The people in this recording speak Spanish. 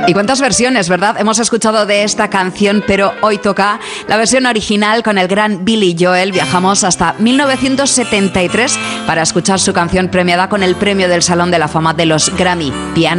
Y cuántas versiones, ¿verdad? Hemos escuchado de esta canción, pero hoy toca la versión original con el gran Billy Joel. Viajamos hasta 1973 para escuchar su canción premiada con el premio del Salón de la Fama de los Grammy, Piano